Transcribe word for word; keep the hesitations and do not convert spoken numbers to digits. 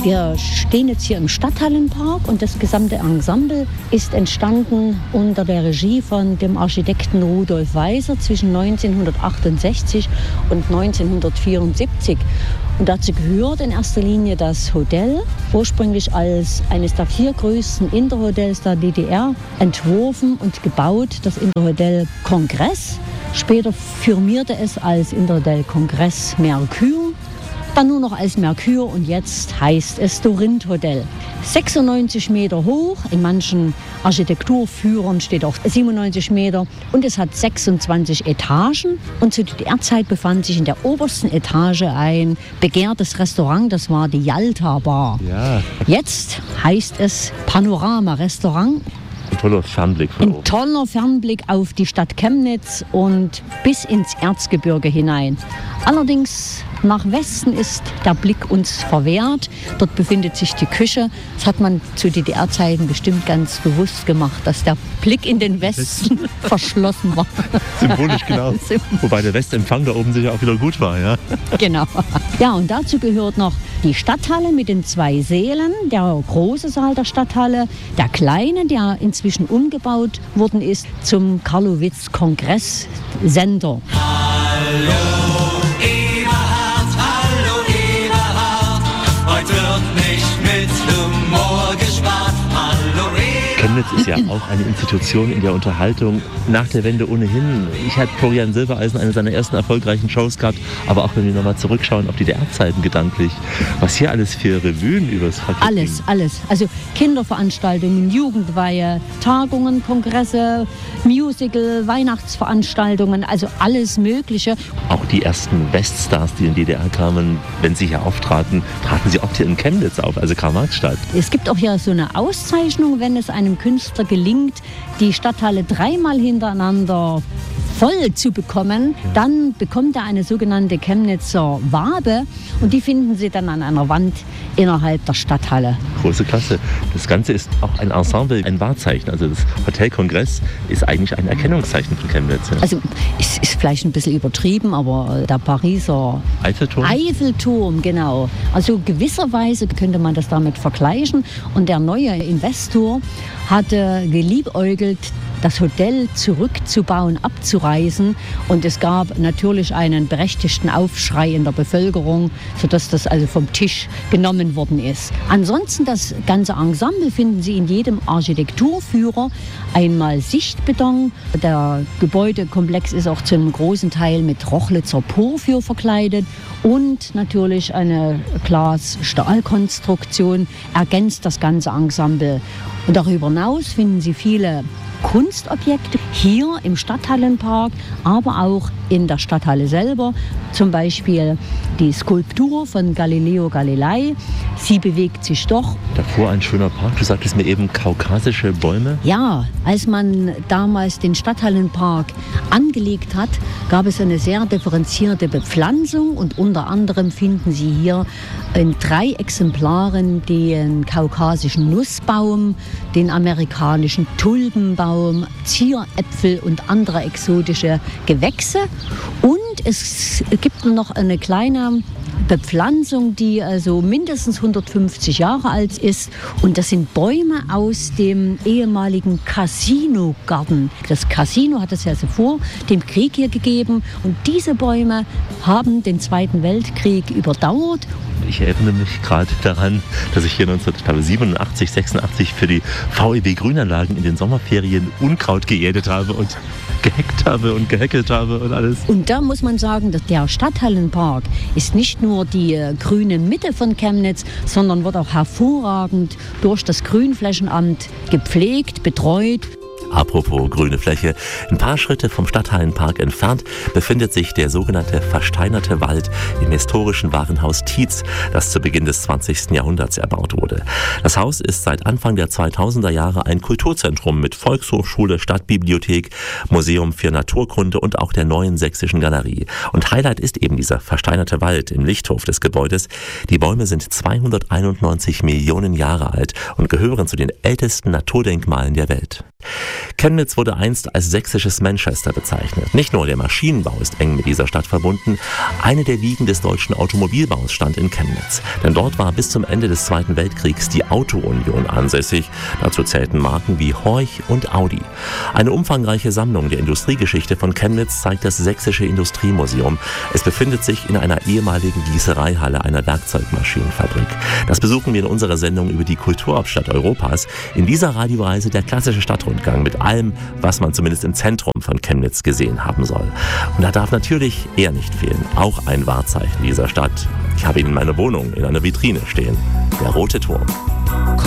Wir stehen jetzt hier im Stadthallenpark und das gesamte Ensemble ist entstanden unter der Regie von dem Architekten Rudolf Weiser zwischen neunzehnhundertachtundsechzig und neunzehnhundertvierundsiebzig. Und dazu gehört in erster Linie das Hotel, ursprünglich als eines der vier größten Interhotels der D D R entworfen und gebaut, das Interhotel Kongress. Später firmierte es als Interhotel Kongress Mercure, dann nur noch als Mercure und jetzt heißt es Dorint Hotel. sechsundneunzig Meter hoch, in manchen Architekturführern steht auch siebenundneunzig Meter und es hat sechsundzwanzig Etagen. Und zu D D R-Zeit befand sich in der obersten Etage ein begehrtes Restaurant, das war die Yalta Bar. Ja. Jetzt heißt es Panorama Restaurant. Ein toller Fernblick von oben. Ein toller Fernblick auf die Stadt Chemnitz und bis ins Erzgebirge hinein. Allerdings nach Westen ist der Blick uns verwehrt. Dort befindet sich die Küche. Das hat man zu D D R-Zeiten bestimmt ganz bewusst gemacht, dass der Blick in den Westen verschlossen war. Symbolisch genau. Wobei der Westempfang da oben sicher auch wieder gut war, ja? Genau. Ja, und dazu gehört noch die Stadthalle mit den zwei Sälen. Der große Saal der Stadthalle, der kleine, der inzwischen umgebaut worden ist zum Karlowitz-Kongress-Sender. Hallo Eberhard, hallo Eberhard, heute wird nicht mit Humor gespart. Hallo Eberhard. Chemnitz ist ja auch eine Institution in der Unterhaltung nach der Wende ohnehin. Ich hatte Florian Silbereisen eine seiner ersten erfolgreichen Shows gehabt, aber auch wenn wir nochmal zurückschauen auf die D D R-Zeiten gedanklich, was hier alles für Revuen übers Parkett Alles, ging. alles. Also Kinderveranstaltungen, Jugendweihe, Tagungen, Kongresse, Musical, Weihnachtsveranstaltungen, also alles Mögliche. Auch die ersten Weststars, die in die D D R kamen, wenn sie hier auftraten, traten sie oft hier in Chemnitz auf, also Karl-Marx-Stadt. Es gibt auch hier so eine Auszeichnung, wenn es einem Künstler gelingt, die Stadthalle dreimal hintereinander voll zu bekommen, ja. Dann bekommt er eine sogenannte Chemnitzer Wabe und die finden Sie dann an einer Wand innerhalb der Stadthalle. Große Klasse. Das Ganze ist auch ein Ensemble, ein Wahrzeichen. Also das Hotel Kongress ist eigentlich ein Erkennungszeichen von Chemnitz. Ja. Also es ist vielleicht ein bisschen übertrieben, aber der Pariser Eiffelturm? Eiffelturm, genau. Also gewisserweise könnte man das damit vergleichen. Und der neue Investor hatte geliebäugelt, das Hotel zurückzubauen, abzureißen. Und es gab natürlich einen berechtigten Aufschrei in der Bevölkerung, sodass das also vom Tisch genommen worden ist. Ansonsten das ganze Ensemble finden Sie in jedem Architekturführer. Einmal Sichtbeton. Der Gebäudekomplex ist auch zu einem großen Teil mit Rochlitzer Porphyr verkleidet. Und natürlich eine Glas-Stahl-Konstruktion ergänzt das ganze Ensemble. Und darüber hinaus finden Sie viele Kunstobjekte hier im Stadthallenpark, aber auch in der Stadthalle selber. Zum Beispiel die Skulptur von Galileo Galilei. Sie bewegt sich doch. Davor ein schöner Park. Du sagtest mir eben kaukasische Bäume. Ja, als man damals den Stadthallenpark angelegt hat, gab es eine sehr differenzierte Bepflanzung und unter anderem finden Sie hier in drei Exemplaren den kaukasischen Nussbaum, den amerikanischen Tulpenbaum, Zieräpfel und andere exotische Gewächse. Und es gibt noch eine kleine Bepflanzung, die also mindestens hundertfünfzig Jahre alt ist. Und das sind Bäume aus dem ehemaligen Casino-Garten. Das Casino hat es ja so vor dem Krieg hier gegeben. Und diese Bäume haben den Zweiten Weltkrieg überdauert. Ich erinnere mich gerade daran, dass ich hier neunzehnhundertsiebenundachtzig, sechsundachtzig für die V E B Grünanlagen in den Sommerferien Unkraut geerntet habe und geheckt habe und geheckelt habe und alles. Und da muss man sagen, dass der Stadthallenpark ist nicht nur die äh, grüne Mitte von Chemnitz, sondern wird auch hervorragend durch das Grünflächenamt gepflegt, betreut. Apropos grüne Fläche, ein paar Schritte vom Stadthallenpark entfernt befindet sich der sogenannte Versteinerte Wald im historischen Warenhaus Tietz, das zu Beginn des zwanzigsten Jahrhunderts erbaut wurde. Das Haus ist seit Anfang der zweitausender Jahre ein Kulturzentrum mit Volkshochschule, Stadtbibliothek, Museum für Naturkunde und auch der Neuen Sächsischen Galerie. Und Highlight ist eben dieser Versteinerte Wald im Lichthof des Gebäudes. Die Bäume sind zweihunderteinundneunzig Millionen Jahre alt und gehören zu den ältesten Naturdenkmalen der Welt. Chemnitz wurde einst als sächsisches Manchester bezeichnet. Nicht nur der Maschinenbau ist eng mit dieser Stadt verbunden, eine der Wiegen des deutschen Automobilbaus stand in Chemnitz. Denn dort war bis zum Ende des Zweiten Weltkriegs die Auto-Union ansässig. Dazu zählten Marken wie Horch und Audi. Eine umfangreiche Sammlung der Industriegeschichte von Chemnitz zeigt das Sächsische Industriemuseum. Es befindet sich in einer ehemaligen Gießereihalle einer Werkzeugmaschinenfabrik. Das besuchen wir in unserer Sendung über die Kulturhauptstadt Europas. In dieser Radioreise der klassische Stadtrundgang mit allem, was man zumindest im Zentrum von Chemnitz gesehen haben soll. Und da darf natürlich er nicht fehlen. Auch ein Wahrzeichen dieser Stadt. Ich habe ihn in meiner Wohnung in einer Vitrine stehen. Der Rote Turm.